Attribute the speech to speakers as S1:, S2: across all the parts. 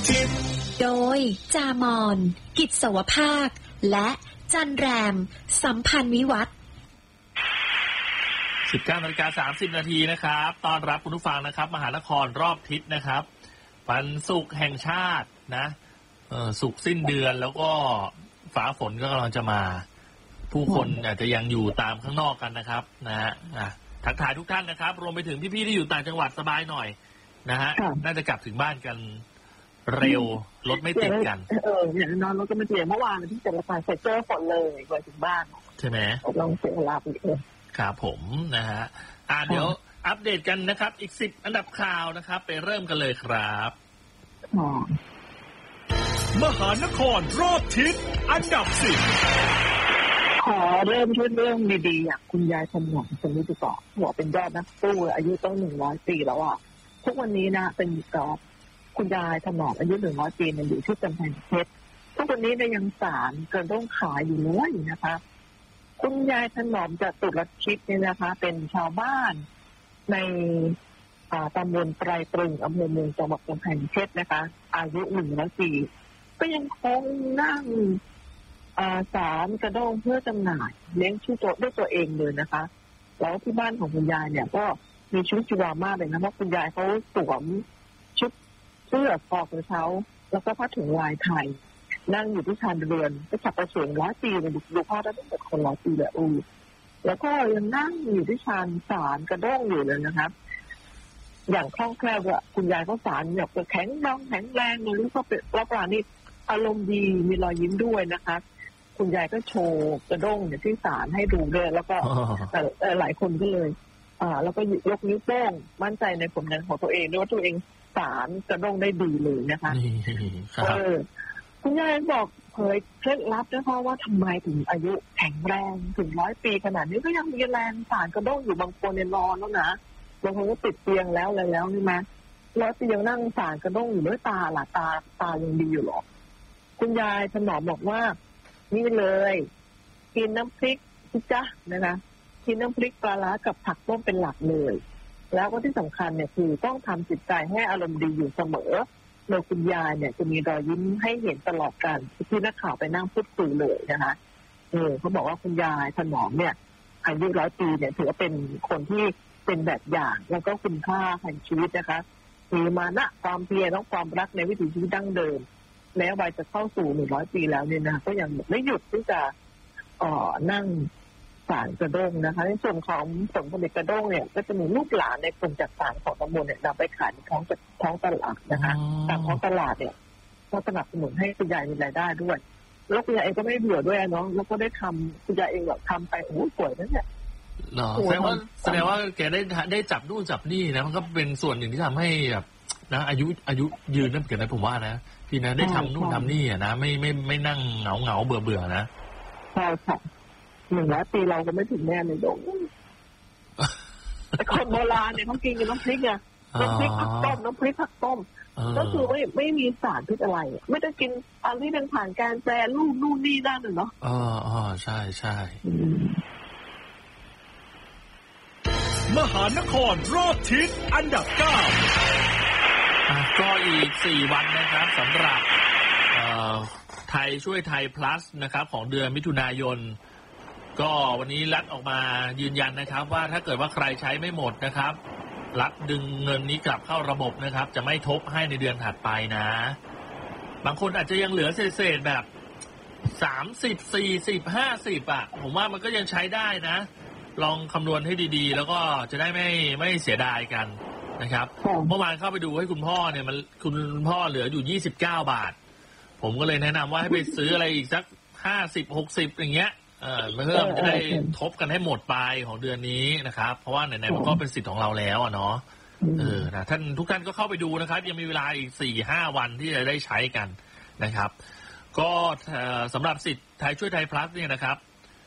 S1: ทิศ
S2: โดยจามอนกิจสวภาคและจันแรมสัมพันธ์วิวัฒน์
S3: 19:30 นาทีนะครับตอนรับคุณผู้ฟังนะครับมหานครรอบทิศนะครับวันศุกร์แห่งชาตินะศุกร์สิ้นเดือนแล้วก็ฟ้าฝนก็กำลังจะมาผู้คนอาจจะยังอยู่ตามข้างนอกกันนะครับนะฮะทักทายทุกท่านนะครับรวมไปถึงพี่ๆที่อยู่ต่างจังหวัดสบายหน่อยนะฮะน่าจะกลับถึงบ้านกันเร็วรถไม่ติดกัน
S4: อย่างนอนรถก็ไม่ติดเมื่อวานที่เสร็จแล้วเสร็จเจอฝนเลยกว่าถึงบ้าน
S3: ใช่ไหม
S4: ลองเสียเวลาไปเอง
S3: ครับผมนะฮะเดี๋ยวอัปเดตกันนะครับอีก10 อันดับข่าวนะครับไปเริ่มกันเลยครับ
S1: มหานครรอบทิศอันดับ10
S4: ขอเริ่มที่เรื่องดีๆคุณยายถนอมคนนี้ดีกว่าหัวเป็นยอดนักสู้อายุต้อง100 ปีแล้วทุกวันนี้นะเป็นคุณยายถนอมอายุ100 ปีอยู่ที่กำแพงเพชรทุกวันนี้ยังสารเกินต้องขายอยู่เลยนะคะคุณยายถนอมจะตุลชิตเนี่ยนะคะเป็นชาวบ้านในตำบลไตรตรึงอำเภอเมืองจังหวัดกำแพงเพชรนะคะอายุ100 ปีก็ยังคงนั่งสารกระด้งเพื่อจำหน่ายเลี้ยงชีพด้วยตัวเองเลยนะคะแล้วที่บ้านของคุณยายเนี่ยก็มีชีวิตชีวามากเลยนะเพราะคุณยายเขาสวมชุดเสื้อคอกระเช้าแล้วก็ผ้าถุงลายไทยนั่งอยู่ที่ชานเรือนก็จับประสูง100 ปีเลยดูภาพได้ตั้งแต่คน100 ปีเลยแล้วก็ยังนั่งอยู่ที่ชานสารกระด้งอยู่เลยนะครับอย่างคล่องแคล่วว่าคุณยายเขาสารแบบแข็งแรงเลยรู้ก็เป็นแล้วปราณีอารมณ์ดีมีรอยยิ้มด้วยนะคะคุณยายก็โชว์กระด้งที่สารให้ดูด้วยแล้วก็หลายคนก็เลยแล้วก็ยกนิ้วโป้งมั่นใจในผลงานของตัวเองด้วยว่าตัวเองสารกระด้งได้ดีเลยนะคะคุณยายบอกเผยเคล็ดลับนะคะว่าทำไมถึงอายุแข็งแรงถึง100 ปีขนาดนี้ก็ยังมีแรงสารกระด้งอยู่บางคนเนี่ยนอนแล้วนะบางคนก็ติดเตียงแล้วอะไรแล้วใช่ไหม100 ปียังนั่งสารกระด้งอยู่ด้วยตายังดีอยู่หรอคุณยายถนอมบอกว่านี่เลยกินน้ำพริกจ๊ะนะคะกินน้ำพริกปลาร้ากับผักต้มเป็นหลักเลยแล้วก็ที่สำคัญเนี่ยคือต้องทำจิตใจให้อารมณ์ดีอยู่เสมอโดยคุณยายเนี่ยจะมีรอยยิ้มให้เห็นตลอดการที่นักข่าวไปนั่งพูดคุยเลยนะคะเขาบอกว่าคุณยายถนอมเนี่ยอายุ100 ปีเนี่ยถือว่าเป็นคนที่เป็นแบบอย่างแล้วก็คุณค่าแห่งชีวิตนะคะมีมานะความเพียรและความรักในวิถีชีวิตดั้งเดิมแม้วัยจะเข้าสู่100 ปีแล้วเนี่ยนะก็ยังไม่หยุดที่จะนั่งสารกระด้งนะคะในส่วนของผลผลิตกระด้งเนี่ยก็จะมีลูกหลานในกลุ่มจัดสารของตำบลเนี่ยนำไปขายในท้องตลาดนะคะตามท้องตลาดเนี่ยก็สนับสนุนให้คุณยายมีรายได้ด้วยแล้วคุณยายเองก็ไม่เบื่อด้วยเนาะแล้วก็ได้ทำคุณยายเองแบบทำไปสวยนั่นแหละ
S3: แสดงว่าแกได้จับนู่นจับนี่นะมันก็เป็นส่วนหนึ่งที่ทำให้แบบนะอายุยืนนั่นเกิดนะผมว่านะพี่นะได้ทำนู่นทำนี่นะไม่นั่งเหงาเบื่อนะ
S4: ใช่ค่ะ100 ปีเราก็ไม่ถึงแน่เลยดงคนโบราณเนี่ยเขากินกับน้ำพริกอะน้ำพริกผักต้มน้ำพริกผักต้มก็คือไม่มีสารพิษอะไรไม่ได้กินอะไรที่เป็นผ่านการแปรรูปนู่นนี่นั่นเนาะ
S3: ใช่
S1: มหานครรอบทิศอันดับ9
S3: ก็อีก4 วันนะครับสำหรับไทยช่วยไทย plus นะครับของเดือนมิถุนายนก็วันนี้รัฐออกมายืนยันนะครับว่าถ้าเกิดว่าใครใช้ไม่หมดนะครับรัฐดึงเงินนี้กลับเข้าระบบนะครับจะไม่ทบให้ในเดือนถัดไปนะบางคนอาจจะยังเหลือเศษแบบ30 40 50ผมว่ามันก็ยังใช้ได้นะลองคำนวณให้ดีๆแล้วก็จะได้ไม่เสียดายกันนะครับเมื่อวานเข้าไปดูให้คุณพ่อเนี่ยคุณพ่อเหลืออยู่29 บาทผมก็เลยแนะนำว่าให้ไปซื้ออะไรอีกสัก50-60อย่างเงี้ยเพื่อมันจะได้ทบกันให้หมดไปของเดือนนี้นะครับเพราะว่าไหนๆมันก็เป็นสิทธิ์ของเราแล้วเนาะนะทุกท่านก็เข้าไปดูนะครับยังมีเวลาอีก 4-5 วันที่จะได้ใช้กันนะครับก็สำหรับสิทธิ์ไทยช่วยไทย plus เนี่ยนะครับ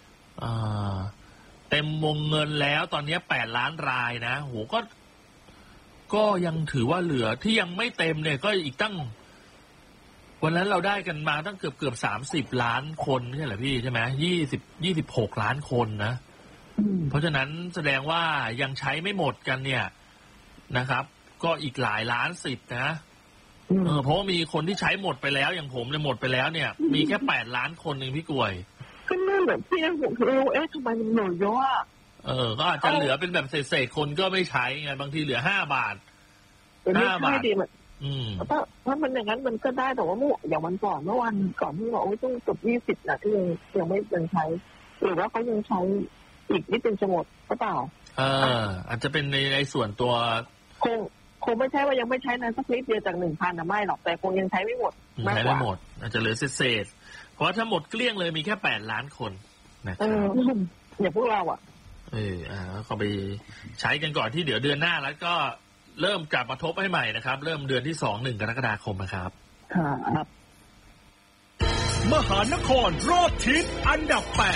S3: เต็มวงเงินแล้วตอนนี้8 ล้านรายนะโหก็ยังถือว่าเหลือที่ยังไม่เต็มเนี่ยก็อีกตั้งวันนั้นเราได้กันมาตั้งเกือบ30 ล้านคนไม่ใช่เหรอพี่ใช่ไหม26 ล้านคนนะเพราะฉะนั้นแสดงว่ายังใช้ไม่หมดกันเนี่ยนะครับก็อีกหลายล้านสิทธิ์นะเพราะว่ามีคนที่ใช้หมดไปแล้วอย่างผมเนี่ยหมดไปแล้วเนี่ยมีแค่8 ล้านคนเองพี่กวย
S4: ก็นั่นแหละพี่ผมทำไมมันเหลือเยอะ
S3: ก็อาจจะเหลือเป็นแบบเศษคนก็ไม่ใช้ไงบางทีเหลือ5 บาท
S4: 5 บาทดีมันถ้ามันอย่างนั้นมันก็ได้แต่ว่าอย่างวันก่อนเมื่อวันก่อนที่บอกว่าต้องจบ20นะที่ยังไม่ยังใช้หรือว่าเขายังใช้อีกนิดนึงจะหมดก็เปล่า
S3: อาจจะเป็นในส่วนตัว
S4: คงไม่ใช่ว่ายังไม่ใช้นั้นสักนิดเดียวจาก 1,000 นะไม่หรอกแต่คงยังใช้ไม่หมด
S3: ใช้ไม่หมดอาจจะเหลือเศษเพราะถ้าหมดเกลี้ยงเลยมีแค่8 ล้านคนนะครับ
S4: อย่างพวกเรา
S3: ก็ไปใช้กันก่อนที่เดี๋ยวเดือนหน้าแล้วก็เริ่มกลับมาทบให้ใหม่นะครับเริ่มเดือนที่1 กรกฎาคมนะครับ
S4: ครับ
S1: มหานครรอบทิศอันดับ 8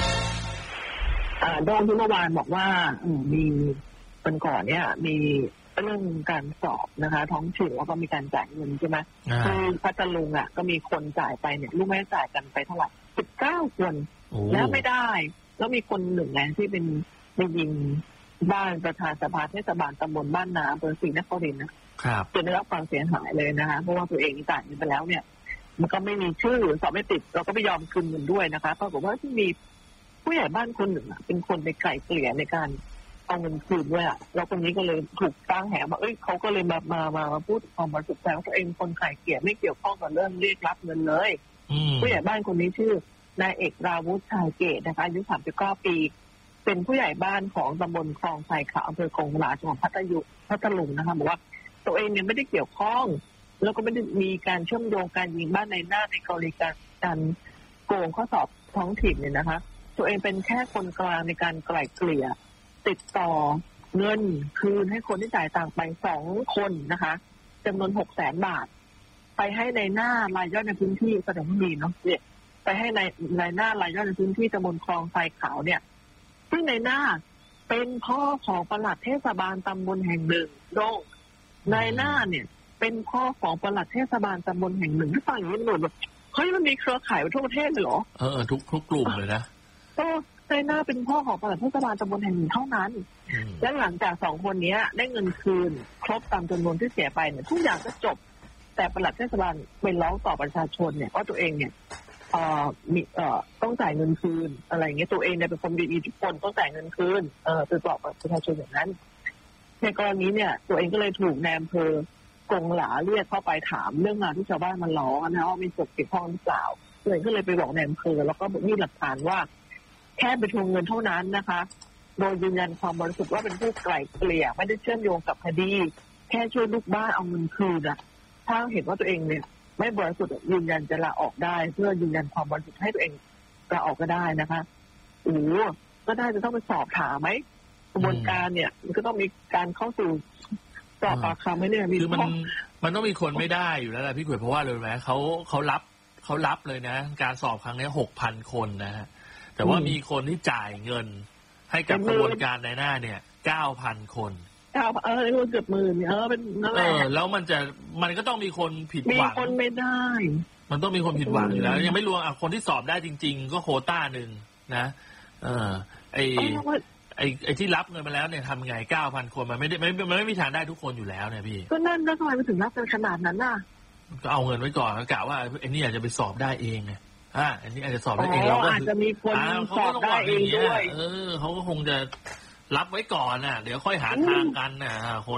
S4: โดนที่เมื่อวานบอกว่ามีเป็นก่อนเนี่ยมีเรื่องการสอบนะคะท้องถิ่นแล้วก็มีการจ่ายเงินใช่ไหมคือพัทลุงก็มีคนจ่ายไปเนี่ยลูกแม่จ่ายกันไปเท่าไหร่19 คนแล้วไม่ได้แล้วมีคนหนึ่งที่เป็นไปยิงบ้านประธานสภาเทศบาลตำบลบ้านนาอำเภอศรีนครินทร์
S3: นะครับ
S4: จนได้รับความเสียหายเลยนะคะเพราะว่าตัวเองจ่ายเงินไปแล้วเนี่ยมันก็ไม่มีชื่อสอบไม่ติดเราก็ไม่ยอมคืนเงินด้วยนะคะปรากฏว่าที่มีผู้ใหญ่บ้านคนหนึ่งเป็นคนไปไกล่เกลี่ยในการเอาเงินคืนด้วยแล้วคนนี้ก็เลยถูกตั้งแหว่าเขาก็เลยมาพูดความบริสุทธิ์ใจว่าตัวเองคนไกล่เกลี่ยไม่เกี่ยวข้องกับเรื่องเรียกรับเงินเลยผู้ใหญ่บ้านคนนี้ชื่อนายเอกราวุฒิชายเกตนะคะอายุ39 ปีเป็นผู้ใหญ่บ้านของตำบลคลองไทรขาวอำเภอกงหราจังหวัดพัทลุงนะคะบอกว่าตัวเองเนี่ยไม่ได้เกี่ยวข้องแล้วก็ไม่ได้มีการเชื่อมโยงการยิงบ้านในหน้าในกรณีการโกงข้อสอบท้องถิ่นเนี่ยนะคะตัวเองเป็นแค่คนกลางในการไกล่เกลี่ยติดต่อเงินคืนให้คนที่จ่ายต่างไป2 คนนะคะจำนวน600,000 บาทไปให้ในหน้ารายย่อยในพื้นที่แสดงว่ามีเนาะไปให้ในหน้ารายย่อยในพื้นที่ตำบลคลองไทรขาวเนี่ยซึ่งในหน้าเป็นพ่อของปลัดเทศบาลตำบลแห่งหนึ่งโดงในหน้าเนี่ยเป็นพ่อของปลัดเทศบาลตำบลแห่งหนึ่งที่ฟังอย่างนี้หนูแบบเฮ้ยมันมีเครือข่ายทั่วประเทศเลยเหรอ
S3: ทุกกลุ่มเลยนะ
S4: ในหน้าเป็นพ่อของปลัดเทศบาลตำบลแห่งหนึ่งเท่านั้นและหลังจาก2 คนนี้ได้เงินคืนครบตามจำนวนที่เสียไปเนี่ยทุกอย่างก็จบแต่ปลัดเทศบาลไปร้องต่อประชาชนเนี่ยว่าตัวเองเนี่ยมีต้องจ่ายเงินคืนอะไรอย่างเงี้ยตัวเองเนี่ยเป็นคนดีทุกคนต้องจ่ายเงินคืนติดต่อประชาชนอย่างนั้นในกรณีเนี่ยตัวเองก็เลยถูกนายอำเภอกงหราเรียกเข้าไปถามเรื่องงานที่ชาวบ้านมันร้องนะว่ามีส่วนเกี่ยวข้องหรือเปล่าตัวเองก็เลยไปบอกนายอำเภอแล้วก็มีหลักฐานว่าแค่ไปทวงเงินเท่านั้นนะคะโดยยืนยันความบริสุทธิ์ว่าเป็นผู้ไกล่เกลี่ยไม่ได้เชื่อมโยงกับคดีแค่ช่วยลูกบ้านเอาเงินคืนถ้าเห็นว่าตัวเองเนี่ยไม่บริสุทธิ์ยืนยันจะลาออกได้เพื่อยืนยันความบริสุทธิ์ให้ตัวเองลาออกก็ได้นะคะก็ได้จะต้องไปสอบถามไหมกระบวนการเนี่ยมันก็ต้องมีการเข้าสู่สอบปากคำให้เนี่ย
S3: คือมันต้องมีคนไม่ได้อยู่แล้วแหละพี่ขวัญเพราะว่าเลยไหมเขารับเลยนะการสอบครั้งนี้ 6,000 คนนะฮะแต่ว่ามีคนที่จ่ายเงินให้กับกระบวนการในหน้าเนี่ย 9,000 คน
S4: เกือบหมื่นเป็นนั่นแหละ
S3: แล้วมันก็ต้องมีคนผิดหวัง
S4: มีคนไม่ได้
S3: มันต้องมีคนผิดหวังอยู่แล้วยังไม่รวมคนที่สอบได้จริงๆก็โควต้าหนึ่งนะไอ้ที่รับเงินมาแล้วเนี่ยทำไง 9,000 คนมันไม่มีทางได้ทุกคนอยู่แล้วเนี่ยพี่
S4: ก็นั่นแล้วทำไมมันถึงรับกันขนาดนั้น
S3: ก็เอาเงินไว้ก่อนแล้วกะว่าไอ้นี่อาจจะไปสอบได้เองไงอันนี้อาจจะสอบได้เองเราก็
S4: อาจจะมีคนสอบได้เองด้วย
S3: เขาก็คงจะรับไว้ก่อนเดี๋ยวค่อยหาทางกันคน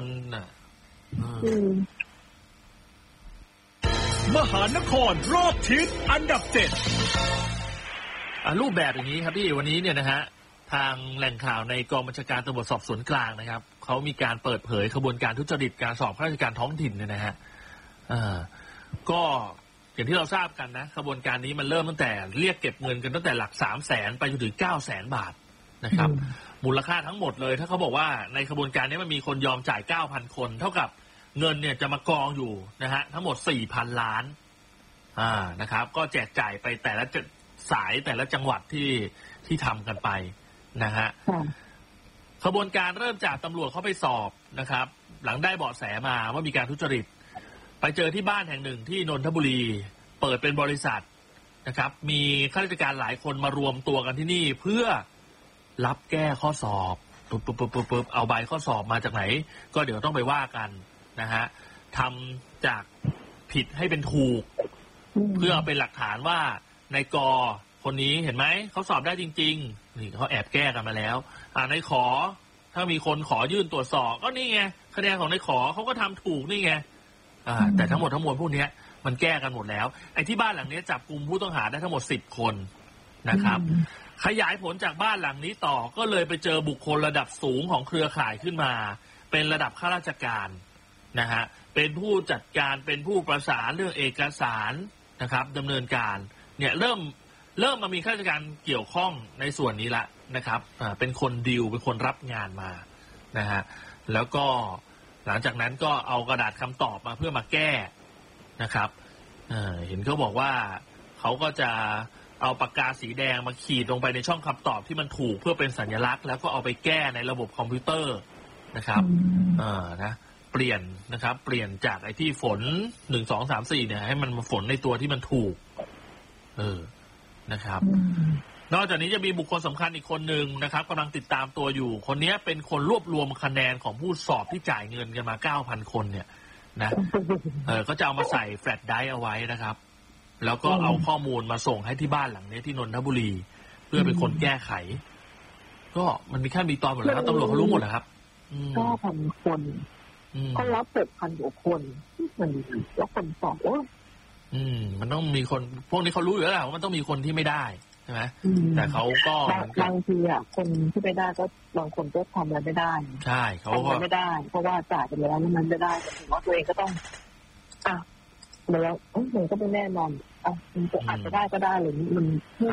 S1: มหานครรอบทิศอันดับ
S3: 7รูปแบบอย่างนี้ครับพี่วันนี้เนี่ยนะฮะทางแหล่งข่าวในกองบัญชาการตำรวจสอบสวนกลางนะครับเขามีการเปิดเผยขบวนการทุจริตการสอบข้าราชการท้องถิ่นเนี่ยนะฮะก็อย่างที่เราทราบกันนะขบวนการนี้มันเริ่มตั้งแต่เรียกเก็บเงินกันตั้งแต่หลัก 300,000 ไปจนถึง 900,000 บาทนะครับมูลค่าทั้งหมดเลยถ้าเขาบอกว่าในขบวนการนี้มันมีคนยอมจ่าย 9,000 คนเท่ากับเงินเนี่ยจะมากองอยู่นะฮะทั้งหมด 4,000 ล้านนะครับก็แจกจ่ายไปแต่ละสายแต่ละจังหวัดที่ทำกันไปนะฮะขบวนการเริ่มจากตำรวจเข้าไปสอบนะครับหลังได้เบาะแสมาว่ามีการทุจริตไปเจอที่บ้านแห่งหนึ่งที่นนทบุรีเปิดเป็นบริษัทนะครับมีข้าราชการหลายคนมารวมตัวกันที่นี่เพื่อรับแก้ข้อสอบปุ๊บเอาใบข้อสอบมาจากไหนก็เดี๋ยวต้องไปว่ากันนะฮะทำจากผิดให้เป็นถูกเพื่อเป็นหลักฐานว่าในกอคนนี้เห็นไหมเขาสอบได้จริงๆนี่เขาแอบแก้กันมาแล้วในขอถ้ามีคนขอยื่นตรวจสอบก็นี่ไงคะแนนของในขอเขาก็ทำถูกนี่ไงแต่ทั้งหมดทั้งมวลพวกนี้มันแก้กันหมดแล้วไอ้ที่บ้านหลังนี้จับกลุ่มผู้ต้องหาได้ทั้งหมด10 คนนะครับขยายผลจากบ้านหลังนี้ต่อก็เลยไปเจอบุคคลระดับสูงของเครือข่ายขึ้นมาเป็นระดับข้าราชการนะฮะเป็นผู้จัดการเป็นผู้ประสานเรื่องเอกสารนะครับดำเนินการเนี่ยเริ่มมามีข้าราชการเกี่ยวข้องในส่วนนี้ละนะครับเป็นคนดีลเป็นคนรับงานมานะฮะแล้วก็หลังจากนั้นก็เอากระดาษคำตอบมาเพื่อมาแก้นะครับเห็นเขาบอกว่าเขาก็จะเอาปากกาสีแดงมาขีดลงไปในช่องคำตอบที่มันถูกเพื่อเป็นสัญลักษณ์แล้วก็เอาไปแก้ในระบบคอมพิวเตอร์นะครับนะเปลี่ยนนะครับเปลี่ยนจากไอ้ที่ฝน1 2 3 4เนี่ยให้มันมาฝนในตัวที่มันถูกนะครับนอกจากนี้จะมีบุคคลสำคัญอีกคนหนึ่งนะครับกำลังติดตามตัวอยู่คนนี้เป็นคนรวบรวมคะแนนของผู้สอบที่จ่ายเงินกันมา 9,000 คนเนี่ยนะก็จะเอามาใส่แฟลชไดรฟ์เอาไว้นะครับแล้วก็เอาข้อมูลมาส่งให้ที่บ้านหลังนี้ที่นนทบุรีเพื่อเป็นคนแก้ไขก็มันมีขั้นมีตอนหมดแล้วตำรวจเขารู้หมดแล้วครับ
S4: 9,000 คนก็รับ7,000 กว่าคนมันแล้วคนสอบ
S3: มันต้องมีคนพวกนี้เขารู้อยู่แล้วแหละว่ามันต้องมีคนที่ไม่ได้ใช่ไหมแต่เขาก็
S4: บางทีคนที่ไม่ได้ก็บางคนก็ทำอะไรไม่ได้
S3: ใช่เขาก็
S4: ไม่ได้เพราะว่าจ่ายไปแล้วมันไม่ได้ถึงว่าตัวเองก็ต้องแล้วมันก็ไม่แน่นอนมันอาจจะได้ก็ได้หรือมัน